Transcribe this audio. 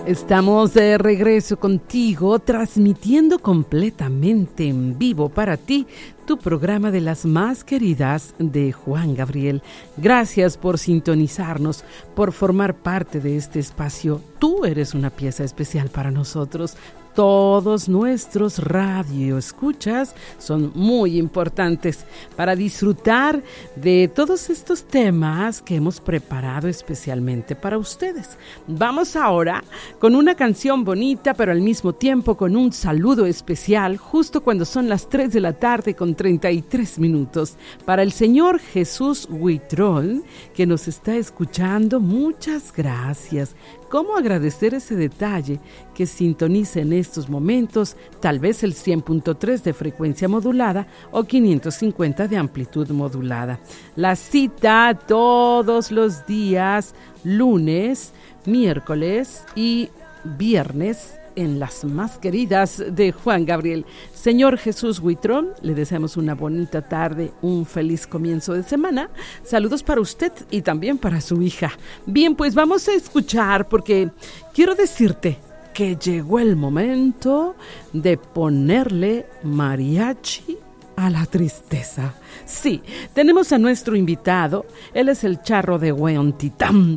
Estamos de regreso contigo, transmitiendo completamente en vivo para ti tu programa de las más queridas de Juan Gabriel. Gracias por sintonizarnos, por formar parte de este espacio. Tú eres una pieza especial para nosotros. Todos nuestros radioescuchas son muy importantes para disfrutar de todos estos temas que hemos preparado especialmente para ustedes. Vamos ahora con una canción bonita, pero al mismo tiempo con un saludo especial, justo cuando son las 3 de la tarde con 33 minutos, para el señor Jesús Huitrón, que nos está escuchando. Muchas gracias. ¿Cómo agradecer ese detalle que sintoniza en estos momentos tal vez el 100.3 de frecuencia modulada o 550 de amplitud modulada? La cita todos los días, lunes, miércoles y viernes, en las más queridas de Juan Gabriel. Señor Jesús Huitrón, le deseamos una bonita tarde, un feliz comienzo de semana. Saludos para usted y también para su hija. Bien, pues vamos a escuchar, porque quiero decirte que llegó el momento de ponerle mariachi a la tristeza. Sí, tenemos a nuestro invitado. Él es el charro de Hueontitán,